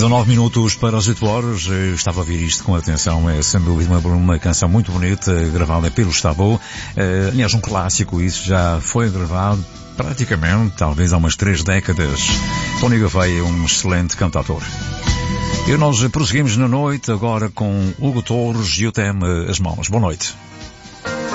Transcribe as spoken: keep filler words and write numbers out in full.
dezanove minutos para as oito horas. Eu estava a ouvir isto com atenção. É sem dúvida uma, uma canção muito bonita, gravada pelo Gustavo. É, aliás, um clássico. Isso já foi gravado praticamente, talvez há umas três décadas. Tony Gouveia é um excelente cantautor. E nós prosseguimos na noite agora com Hugo Torres e o tema As Mãos. Boa noite.